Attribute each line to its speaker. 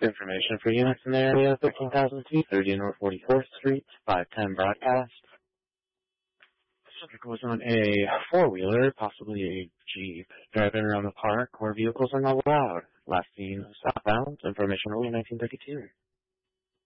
Speaker 1: Information for units in the area: 13,230 North 44th Street, 510 Broadcast. The subject was on a four-wheeler, possibly a Jeep, driving around the park where vehicles are not allowed. Last seen southbound. Information early 1932.